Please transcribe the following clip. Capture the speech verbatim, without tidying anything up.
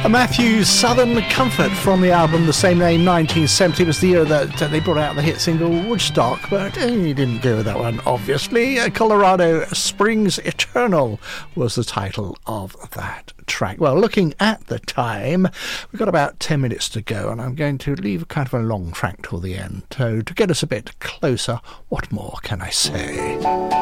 Matthew's Southern Comfort from the album the same name. Nineteen seventy was the year that uh, they brought out the hit single Woodstock, but uh, he didn't go with that one, obviously. uh, Colorado Springs Eternal was the title of that track. Well, looking at the time, we've got about ten minutes to go, and I'm going to leave kind of a long track till the end. So to get us a bit closer, what more can I say?